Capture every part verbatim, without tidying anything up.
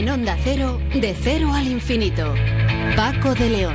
En Onda Cero, de cero al infinito. Paco de León.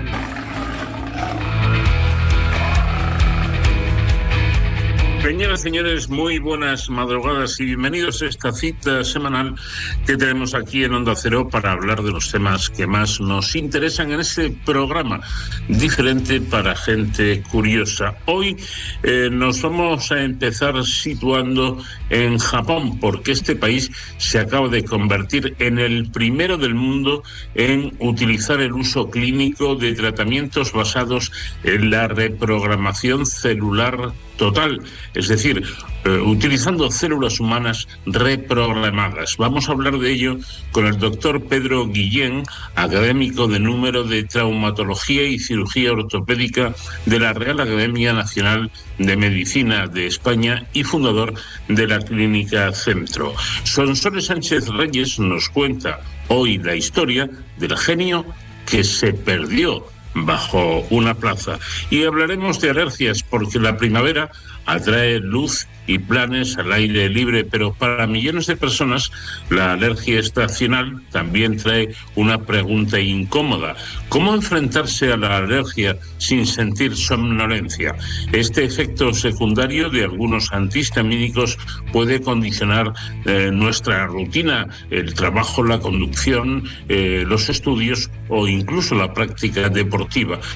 Señoras y señores, muy buenas madrugadas y bienvenidos a esta cita semanal que tenemos aquí en Onda Cero para hablar de los temas que más nos interesan en este programa diferente para gente curiosa. Hoy eh, nos vamos a empezar situando en Japón, porque este país se acaba de convertir en el primero del mundo en utilizar el uso clínico de tratamientos basados en la reprogramación celular total, es decir, eh, utilizando células humanas reprogramadas. Vamos a hablar de ello con el doctor Pedro Guillén, académico de número de traumatología y cirugía ortopédica de la Real Academia Nacional de Medicina de España y fundador de la Clínica Centro. Sonsoles Sánchez Reyes nos cuenta hoy la historia del genio que se perdió bajo una plaza. Y hablaremos de alergias, porque la primavera atrae luz y planes al aire libre, pero para millones de personas la alergia estacional también trae una pregunta incómoda: ¿cómo enfrentarse a la alergia sin sentir somnolencia? Este efecto secundario de algunos antihistamínicos puede condicionar eh, nuestra rutina, el trabajo, la conducción, eh, los estudios o incluso la práctica deportiva.